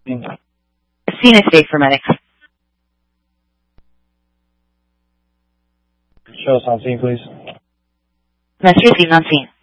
Scene is safe for medics. Show us on scene, please. Must received on scene.